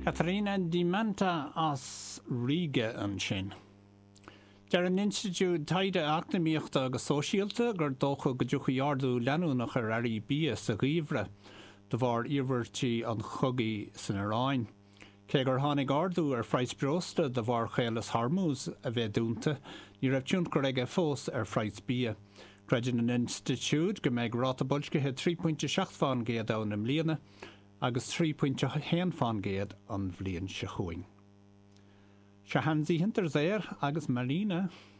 Katharina Dimanta as Riga an sin. Dear an institute taide acnamíochta agus sosiálta gur dócha go dúchaardú leanú nach ar airí bia sa ghíomhre de bhar íomhairtí an chugaí san Aráin. Cé gur tháinig ardú ar Freight Brosta de bhar chéalas Harmús a bheith dúnta, ní raibh tiúnt go raibh fós ar Freight bia. Creideann an institute go mbeidh ráta bolscithe 3.7 fan géad ann am líana agus 3.1 fan géad an bhliain se chuing. Se hansaí hinter zéir agus Marina